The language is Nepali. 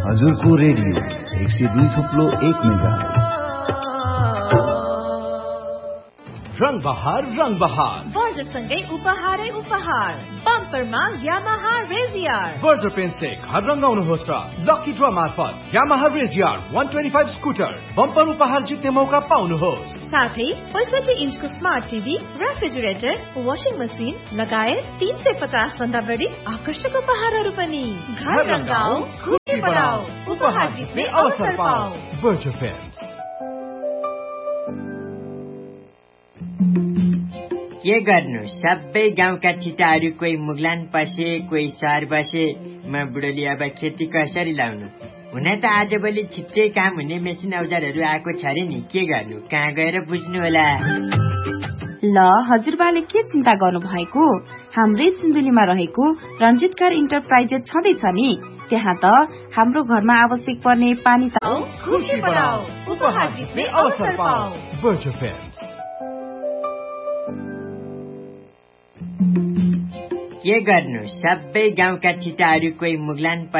हजुरको रेडियो 102.1 मेगाहर्ज। रंग बहार वर्जसँगै उपहारै उपहार बम्परमा यामाहा रेजियर वर्जर पेन्टले घर रंगाउनुहोस् र लकी ड्र मार्फत यामाहा रेजियर 125 स्कुटर बम्पर उपहार जित्ने मौका पाउनुहोस्। साथै 65 इन्चको smart TV, refrigerator, washing machine लगायत 350 भन्दा बढी आकर्षक उपहारहरू पनि। घर रंगाऊ, खुसी बढाऊ, उपहार जित्ने अवसर पाऊ। वर्जर पेन्ट। के गर्नु, सबै गाउँका छिटाहरू कोही मुगलान पसे, कोही सहर बसे। म बुढोली अब खेती कसरी लाउनु? हुन त आजभोलि छिट्टै काम हुने मेसिन औजारहरू आएको छ रे नि, के गर्नु, कहाँ गएर बुझ्नु होला? ल हजुरबाले के चिन्ता गर्नु भएको? हाम्रै सिन्धुलीमा रहेको रञ्जित कार इन्टरप्राइजेस छँदैछ नि, त्यहाँ त हाम्रो घरमा आवश्यक पर्ने पानी खुसी बढाऊ, उपहार जित्ने अवसर पाऊ। वर्जर पेन्ट। के गर्नु, सबै गाउँका छिटाहरू कोही मुगलान